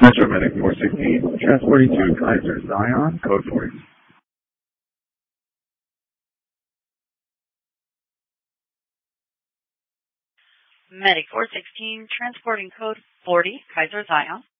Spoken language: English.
Metro Medic 416, transporting to Kaiser Zion, code 40. Medic 416, transporting code 40, Kaiser Zion.